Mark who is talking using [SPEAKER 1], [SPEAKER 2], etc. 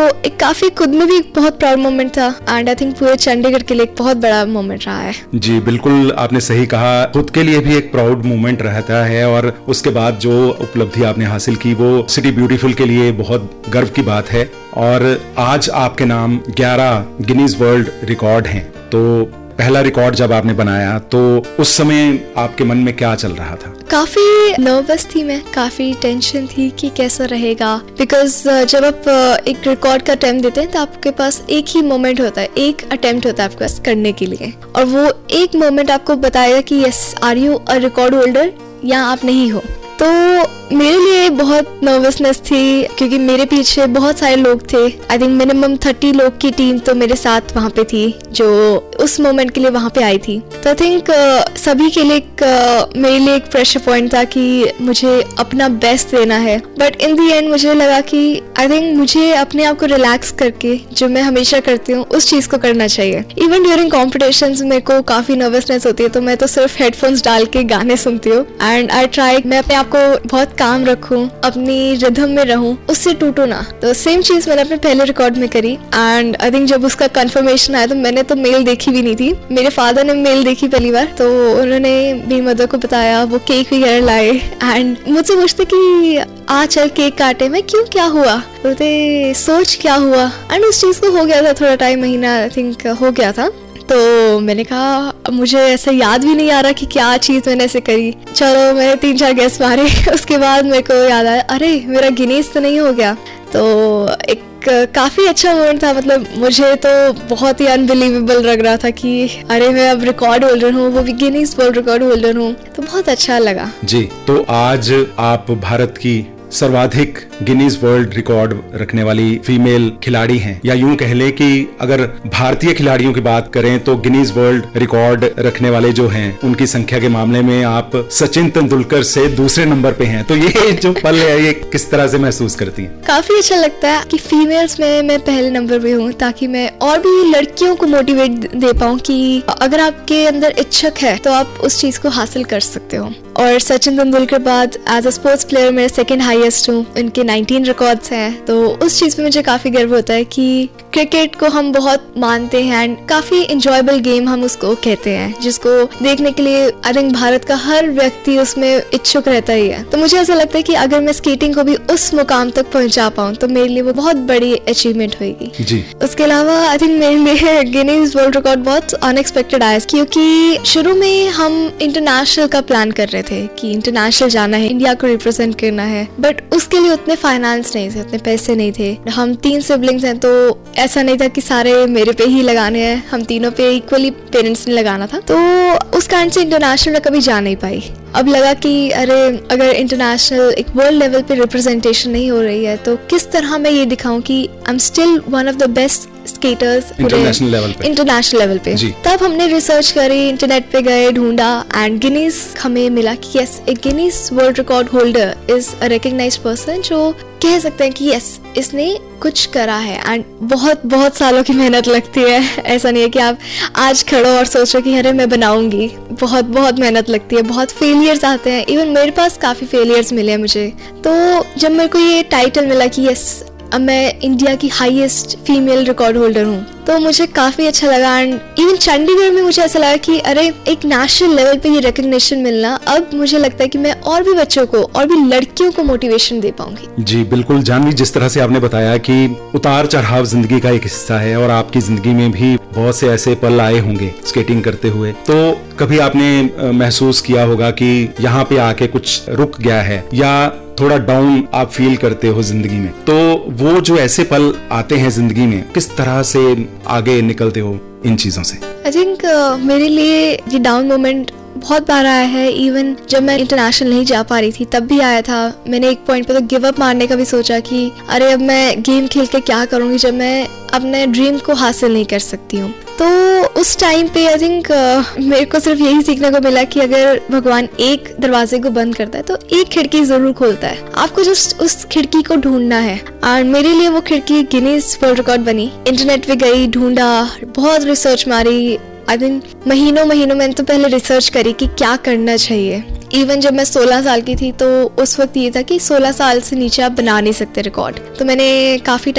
[SPEAKER 1] एक काफी खुद में भी एक बहुत प्राउड मोमेंट था एंड आई थिंक पूरे चंडीगढ़ के लिए एक बहुत बड़ा मोमेंट रहा है।
[SPEAKER 2] जी बिल्कुल, आपने सही कहा, खुद के लिए भी एक प्राउड मोमेंट रहता है और उसके बाद जो उपलब्धि आपने हासिल की वो सिटी ब्यूटीफुल के लिए बहुत गर्व की बात है। और आज आपके नाम 11 गिनीज वर्ल्ड रिकॉर्ड हैं। तो पहला रिकॉर्ड जब आपने बनाया तो उस समय आपके मन में क्या चल रहा था?
[SPEAKER 1] काफी नर्वस थी मैं, काफी टेंशन थी कि कैसा रहेगा, बिकॉज जब आप एक रिकॉर्ड का अटेम्प्ट देते हैं तो आपके पास एक ही मोमेंट होता है, एक अटेम्प्ट होता है आपके पास करने के लिए, और वो एक मोमेंट आपको बताएगा कि yes are you a record holder या आप नहीं हो। तो मेरे लिए बहुत नर्वसनेस थी क्योंकि मेरे पीछे बहुत सारे लोग थे। आई थिंक मिनिमम 30 लोग की टीम तो मेरे साथ वहाँ पे थी जो उस मोमेंट के लिए वहाँ पे आई थी। तो आई थिंक सभी के लिए मेरे लिए एक प्रेशर पॉइंट था कि मुझे अपना बेस्ट देना है, बट इन दी एंड मुझे लगा कि आई थिंक मुझे अपने आप को रिलैक्स करके जो मैं हमेशा करती हूँ उस चीज को करना चाहिए। इवन ड्यूरिंग कॉम्पिटिशंस मेरे को काफी नर्वसनेस होती है तो मैं तो सिर्फ हेडफोन्स डाल के गाने सुनती हूँ एंड आई ट्राई मैं अपने आप को बहुत काम रखूं, अपनी रिदम में रहूं, उससे टूटू ना। तो सेम चीज मैंने अपने पहले रिकॉर्ड में करी एंड आई थिंक जब उसका कंफर्मेशन आया तो मैंने तो मेल देखी भी नहीं थी, मेरे फादर ने मेल देखी पहली बार, तो उन्होंने मेरी मदर को बताया, वो केक वगैरह लाए एंड मुझसे पूछते कि आ चल केक काटे। मैं क्यों, क्या हुआ? बोलते सोच क्या हुआ। एंड उस चीज को हो गया था थोड़ा टाइम, महीना आई थिंक हो गया था। तो मैंने कहा मुझे ऐसा याद भी नहीं आ रहा कि क्या चीज मैंने ऐसे करी। चलो मैंने 3-4 गेस मारे उसके बाद मेरे को याद आया अरे मेरा गिनीज तो नहीं हो गया। तो एक काफी अच्छा मोमेंट था, मतलब मुझे तो बहुत ही अनबिलीवेबल लग रहा था कि अरे मैं अब रिकॉर्ड होल्डर हूँ, वो भी गिनीज वर्ल्ड रिकॉर्ड होल्डर हूँ, तो बहुत अच्छा लगा।
[SPEAKER 2] जी, तो आज आप भारत की सर्वाधिक गिनीज वर्ल्ड रिकॉर्ड रखने वाली फीमेल खिलाड़ी हैं, या यूं कह लें कि अगर भारतीय खिलाड़ियों की बात करें तो गिनीज वर्ल्ड रिकॉर्ड रखने वाले जो हैं उनकी संख्या के मामले में आप सचिन तेंदुलकर से दूसरे नंबर पे हैं। तो ये जो पल है ये किस तरह से महसूस करती हैं?
[SPEAKER 1] काफी अच्छा लगता है कि फीमेल्स में मैं पहले नंबर पे हूँ, ताकि मैं और भी लड़कियों को मोटिवेट दे पाऊँ कि अगर आपके अंदर इच्छुक है तो आप उस चीज को हासिल कर सकते हो। और सचिन तेंदुलकर बाद एज अ स्पोर्ट्स प्लेयर मेरे सेकंड हाईएस्ट हूँ, इनके 19 रिकॉर्ड्स हैं। तो उस चीज पे मुझे काफी गर्व होता है कि क्रिकेट को हम बहुत मानते हैं एंड काफी इंजॉयबल गेम हम उसको कहते हैं, जिसको देखने के लिए आई थिंक भारत का हर व्यक्ति उसमें इच्छुक रहता ही है। तो मुझे ऐसा लगता है कि अगर मैं स्केटिंग को भी उस मुकाम तक पहुंचा पाऊँ तो मेरे लिए वो बहुत बड़ी अचीवमेंट होगी जी। उसके अलावा आई थिंक मेरे लिए गिनीज वर्ल्ड रिकॉर्ड बहुत अनएक्सपेक्टेड आया, क्योंकि शुरू में हम इंटरनेशनल का प्लान कर रहे थे कि इंटरनेशनल जाना है, इंडिया को रिप्रेजेंट करना है, बट उसके लिए उतने फाइनेंस नहीं थे, उतने पैसे नहीं थे। हम 3 सिबलिंग्स हैं तो ऐसा नहीं था कि सारे मेरे पे ही लगाने हैं, हम तीनों पे इक्वली पेरेंट्स ने लगाना था। तो उस कारण से इंटरनेशनल में कभी जा नहीं पाई। अब लगा कि अरे अगर इंटरनेशनल एक वर्ल्ड लेवल पे रिप्रेजेंटेशन नहीं हो रही है तो किस तरह मैं ये दिखाऊं कि I am still one of the best skaters international level पे। तब हमने रिसर्च करी, इंटरनेट पे गए, ढूंढा एंड गिनीज हमें मिला कि यस एक Guinness world record holder is a recognised person जो कह सकते हैं कि यस इसने कुछ करा है। एंड बहुत बहुत सालों की मेहनत लगती है, ऐसा नहीं है कि आप आज खड़ो और सोचो कि अरे मैं बनाऊंगी। बहुत बहुत मेहनत लगती है, बहुत फेलियर्स आते हैं, इवन मेरे पास काफी फेलियर्स मिले हैं मुझे। तो जब मेरे को ये टाइटल मिला कि यस अब मैं इंडिया की हाईएस्ट फीमेल रिकॉर्ड होल्डर हूँ तो मुझे काफी अच्छा लगा। एंड इवन चंडीगढ़ में मुझे ऐसा लगा कि अरे एक नेशनल लेवल पे ये रिकॉग्निशन मिलना, अब मुझे लगता है कि मैं और भी बच्चों को और भी लड़कियों को मोटिवेशन दे पाऊंगी।
[SPEAKER 2] जी बिल्कुल जानवी, जिस तरह से आपने बताया कि उतार चढ़ाव जिंदगी का एक हिस्सा है और आपकी जिंदगी में भी बहुत से ऐसे पल आए होंगे स्केटिंग करते हुए, तो कभी आपने महसूस किया होगा कि यहाँ पे आके कुछ रुक गया है या थोड़ा डाउन आप फील करते हो जिंदगी में, तो वो जो ऐसे पल आते हैं जिंदगी में किस तरह से आगे निकलते हो इन चीजों से?
[SPEAKER 1] आई थिंक मेरे लिए ये डाउन मोमेंट बहुत बार आया है। इवन जब मैं इंटरनेशनल नहीं जा पा रही थी तब भी आया था। मैंने एक पॉइंट पे तो गिव अप मारने का भी सोचा कि अरे अब मैं गेम खेल के क्या करूंगी जब मैं अपने ड्रीम को हासिल नहीं कर सकती हूँ। तो उस टाइम पे आई थिंक मेरे को सिर्फ यही सीखने को मिला कि अगर भगवान एक दरवाजे को बंद करता है तो एक खिड़की जरूर खोलता है, आपको जस्ट उस खिड़की को ढूंढना है। और मेरे लिए वो खिड़की गिनीज वर्ल्ड रिकॉर्ड बनी। इंटरनेट पे गई, ढूंढा, बहुत रिसर्च मारी। आई थिंक महीनों मैंने तो पहले रिसर्च करी कि क्या करना चाहिए। इवन जब मैं 16 साल की थी तो उस वक्त ये था कि 16 साल से नीचे आप बना नहीं सकते रिकॉर्ड। तो मैंने काफी